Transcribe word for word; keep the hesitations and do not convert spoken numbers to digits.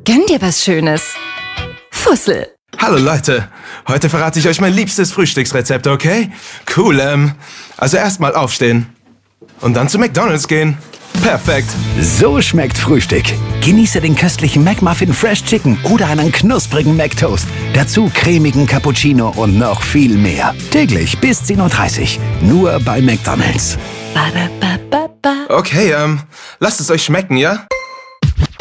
Gönn dir was Schönes. Fussel. Hallo Leute, heute verrate ich euch mein liebstes Frühstücksrezept, okay? Cool, ähm, also erstmal aufstehen und dann zu McDonald's gehen. Perfekt. So schmeckt Frühstück. Genieße den köstlichen McMuffin Fresh Chicken oder einen knusprigen McToast. Dazu cremigen Cappuccino und noch viel mehr. Täglich bis zehn Uhr dreißig. Nur bei McDonald's. Ba, ba, ba, ba, ba. Okay, ähm, lasst es euch schmecken, ja?